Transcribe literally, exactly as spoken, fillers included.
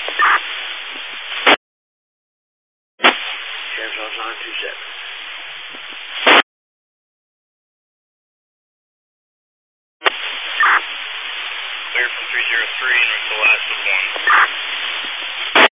Transons nine two seven. Clear from three zero three and the last of one.